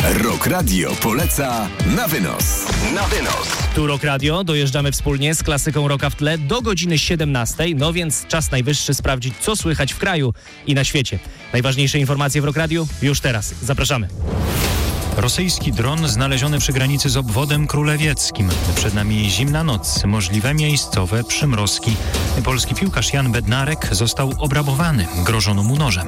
Rock Radio poleca na wynos. Na wynos. Tu Rock Radio, dojeżdżamy wspólnie z klasyką rocka w tle do godziny 17, no więc czas najwyższy sprawdzić, co słychać w kraju i na świecie. Najważniejsze informacje w Rock Radio już teraz. Zapraszamy. Rosyjski dron znaleziony przy granicy z obwodem królewieckim. Przed nami zimna noc, możliwe miejscowe przymrozki. Polski piłkarz Jan Bednarek został obrabowany. Grożono mu nożem.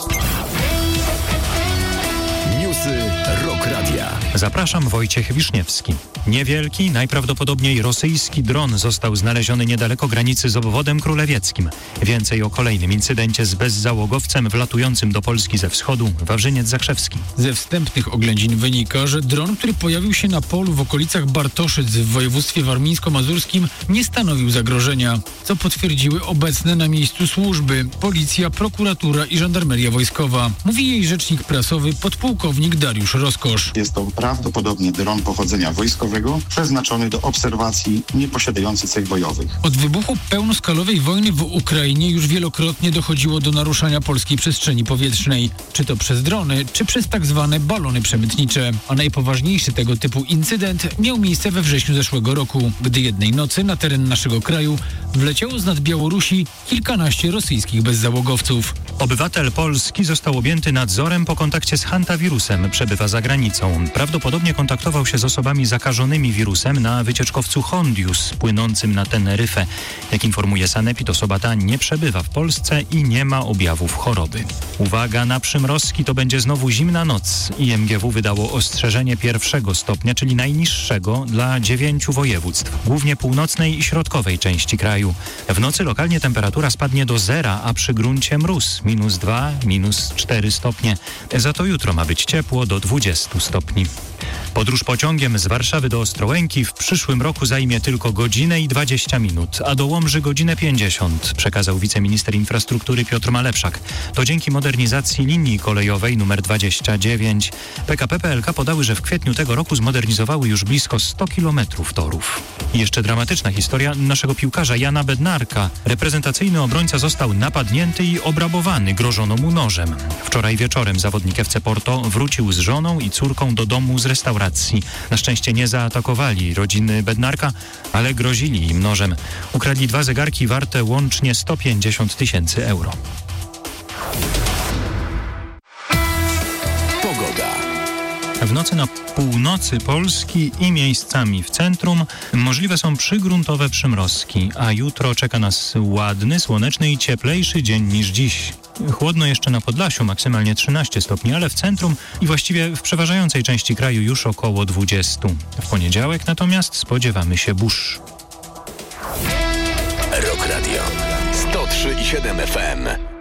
Newsy Rock Radia. Zapraszam, Wojciech Wiszniewski. Niewielki, najprawdopodobniej rosyjski dron został znaleziony niedaleko granicy z obwodem królewieckim. Więcej o kolejnym incydencie z bezzałogowcem wlatującym do Polski ze wschodu. Wawrzyniec Zakrzewski. Ze wstępnych oględzin wynika, że dron, który pojawił się na polu w okolicach Bartoszyc w województwie warmińsko-mazurskim, nie stanowił zagrożenia, co potwierdziły obecne na miejscu służby, policja, prokuratura i żandarmeria wojskowa. Mówi jej rzecznik prasowy podpułkownik Dariusz Roskosz. Jest to prawdopodobnie dron pochodzenia wojskowego, przeznaczony do obserwacji, nieposiadający cech bojowych. Od wybuchu pełnoskalowej wojny w Ukrainie już wielokrotnie dochodziło do naruszania polskiej przestrzeni powietrznej. Czy to przez drony, czy przez tak zwane balony przemytnicze. A najpoważniejszy tego typu incydent miał miejsce we wrześniu zeszłego roku, gdy jednej nocy na teren naszego kraju wleciało z nad Białorusi kilkanaście rosyjskich bezzałogowców. Obywatel Polski został objęty nadzorem po kontakcie z hantawirusem. Przebywa za granicą. Prawdopodobnie kontaktował się z osobami zakażonymi wirusem na wycieczkowcu Hondius płynącym na Teneryfę. Jak informuje Sanepid, osoba ta nie przebywa w Polsce i nie ma objawów choroby. Uwaga na przymrozki, to będzie znowu zimna noc. IMGW wydało ostrzeżenie 1. stopnia, czyli najniższego dla 9 województw, głównie północnej i środkowej części kraju. W nocy lokalnie temperatura spadnie do zera, a przy gruncie mróz -2, -4 stopnie. Za to jutro ma być ciepło do 20 stopni. Podróż pociągiem z Warszawy do Ostrołęki w przyszłym roku zajmie tylko godzinę i 20 minut, a do Łomży godzinę 50, przekazał wiceminister infrastruktury Piotr Malewszak. To dzięki modernizacji linii kolejowej nr 29. PKP PLK podały, że w kwietniu tego roku zmodernizowały już blisko 100 km torów. I jeszcze dramatyczna historia naszego piłkarza Jana Bednarka. Reprezentacyjny obrońca został napadnięty i obrabowany, grożono mu nożem. Wczoraj wieczorem zawodnik FC Porto wrócił z żoną i córką do domu z restauracji. Na szczęście nie zaatakowali rodziny Bednarka, ale grozili im nożem. Ukradli 2 zegarki warte łącznie 150 000 euro. Pogoda. W nocy na północy Polski i miejscami w centrum możliwe są przygruntowe przymrozki, a jutro czeka nas ładny, słoneczny i cieplejszy dzień niż dziś. Chłodno jeszcze na Podlasiu, maksymalnie 13 stopni, ale w centrum i właściwie w przeważającej części kraju już około 20. W poniedziałek natomiast spodziewamy się burz. Rock Radio 103,7 FM.